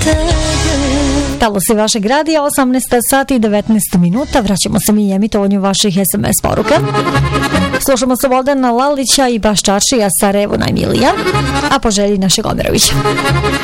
Talosi vašeg radija, 18 sati i 19 minuta. Vraćamo se mi emitovanju vaših SMS poruka. Slušamo Slobodana Lalića i Baš Čaršija Sarajevo najmilija, a po želji našeg Omerovića.